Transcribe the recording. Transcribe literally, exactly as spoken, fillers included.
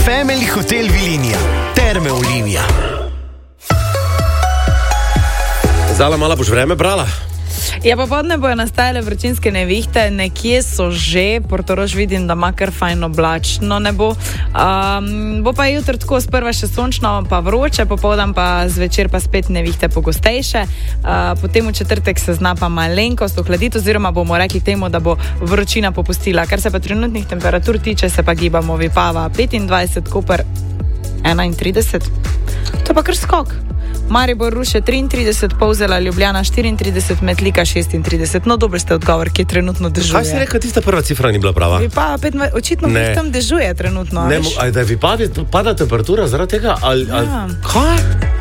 Family Hotel Vilinija, Terme Olimija. Zala, mala boš vreme brala? Ja, popodne bojo nastajale vročinske nevihte, nekje so že, Portorož vidim, da ima kar fajn oblačno nebo. Um, bo pa jutro tako sprva še sončno, pa vroče, popoldan pa zvečer pa spet nevihte pogostejše. Uh, potem v četrtek se zna pa malenkost ohladiti, oziroma bomo rekli temu, da bo vročina popustila. Kar se pa trenutnih temperatur tiče, se pa gibamo Vipava petindvajset, Koper enaintrideset. To pa kar skok. Maribor Ruše triintrideset, Polzela, Ljubljana štiriintrideset, Metlika šestintrideset. No, dobro ste odgovor, ki trenutno dežuje. Kaj si rekel, tista prva cifra ni bila prava? Vipava petindvajset, očitno ne. Tam dežuje trenutno. Ne, aj da je Vipavi pada temperatura zaradi tega? Ali, ja. ali, kaj?